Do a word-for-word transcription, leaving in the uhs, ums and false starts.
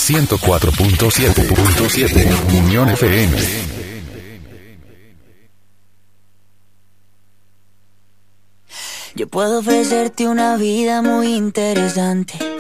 ciento cuatro punto siete Unión F M. Yo puedo ofrecerte una vida muy interesante,